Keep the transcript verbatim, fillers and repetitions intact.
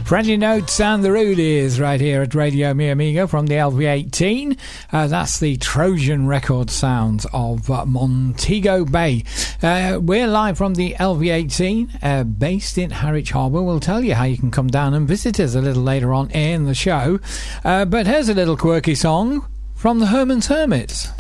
Friendly Notes and the Rudies right here at Radio Mi Amigo from the L V eighteen. Uh, that's the Trojan record sounds of uh, Montego Bay. Uh, we're live from the L V eighteen, uh, based in Harwich Harbour. We'll tell you how you can come down and visit us a little later on in the show. Uh, but here's a little quirky song from the Herman's Hermits.